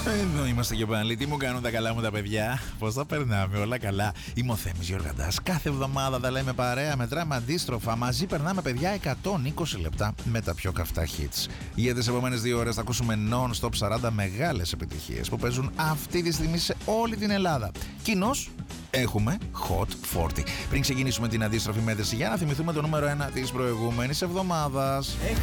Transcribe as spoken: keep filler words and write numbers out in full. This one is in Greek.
Εδώ είμαστε και πάλι. Τι μου κάνουν τα καλά μου τα παιδιά? Πώς τα περνάμε? Όλα καλά. Είμαι ο Θέμης Γιοργαντάς. Κάθε εβδομάδα τα λέμε παρέα, μετράμε αντίστροφα. Μαζί περνάμε, παιδιά, εκατόν είκοσι λεπτά με τα πιο καυτά hits. Για τις επόμενες δύο ώρες θα ακούσουμε non-stop σαράντα μεγάλες επιτυχίες που παίζουν αυτή τη στιγμή σε όλη την Ελλάδα. Κοινώς έχουμε Hot σαράντα. Πριν ξεκινήσουμε την αντίστροφη μέτρηση, για να θυμηθούμε το νούμερο ένα της προηγούμενης εβδομάδας.